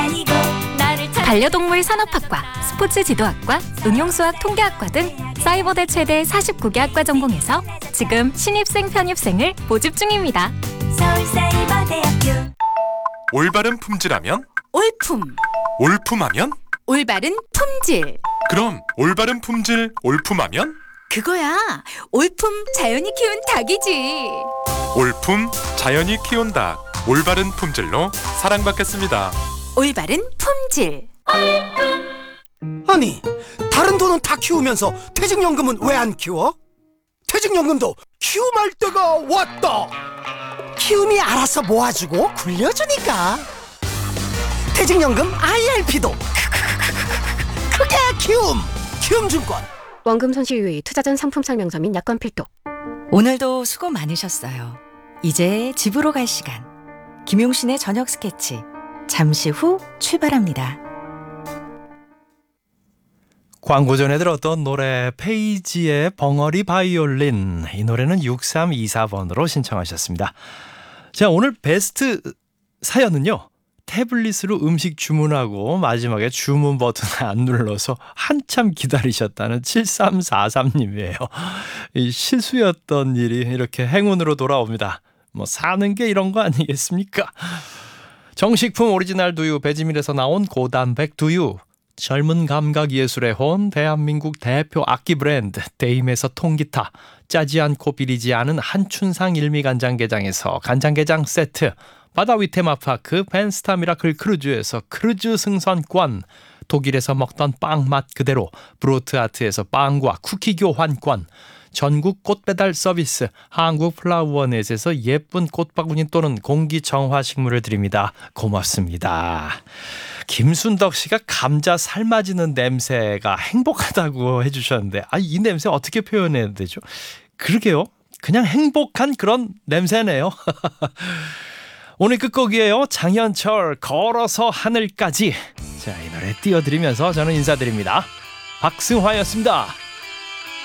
반려동물 산업학과, 스포츠 지도학과, 응용수학 통계학과 등 사이버대 최대 49개 학과 전공에서 지금 신입생 편입생을 모집 중입니다. 서울사이버대학교. 올바른 품질하면? 올품. 올품하면? 올바른 품질. 그럼 올바른 품질 올품하면? 그거야. 올품 자연이 키운 닭이지. 올품 자연이 키운 닭. 올바른 품질로 사랑받겠습니다. 올바른 품질. 아니, 다른 돈은 다 키우면서 퇴직연금은 왜 안 키워? 퇴직연금도 키움할 때가 왔다. 키움이 알아서 모아주고 굴려주니까. 퇴직연금 IRP도 크게 키움증권. 원금 손실 유의, 투자 전 상품 설명서 및 약관 필독. 오늘도 수고 많으셨어요. 이제 집으로 갈 시간. 김용신의 저녁 스케치 잠시 후 출발합니다. 광고 전에 들었던 노래 페이지의 벙어리 바이올린, 이 노래는 6324번으로 신청하셨습니다. 자, 오늘 베스트 사연은요, 태블릿으로 음식 주문하고 마지막에 주문 버튼을 안 눌러서 한참 기다리셨다는 7343님이에요. 이 실수였던 일이 이렇게 행운으로 돌아옵니다. 뭐 사는 게 이런 거 아니겠습니까? 정식품 오리지널 두유 배지밀에서 나온 고단백 두유, 젊은 감각 예술의 혼 대한민국 대표 악기 브랜드 데임에서 통기타, 짜지 않고 비리지 않은 한춘상 일미간장게장에서 간장게장 세트, 바다 위 테마파크 벤스타 미라클 크루즈에서 크루즈 승선권, 독일에서 먹던 빵 맛 그대로 브로트 아트에서 빵과 쿠키 교환권, 전국 꽃배달 서비스 한국 플라워넷에서 예쁜 꽃바구니 또는 공기정화 식물을 드립니다. 고맙습니다. 김순덕 씨가 감자 삶아지는 냄새가 행복하다고 해주셨는데, 이 냄새 어떻게 표현해야 되죠? 그러게요. 그냥 행복한 그런 냄새네요. 오늘 끝곡이에요. 장현철 걸어서 하늘까지. 자, 이 노래 띄워드리면서 저는 인사드립니다. 박승화였습니다.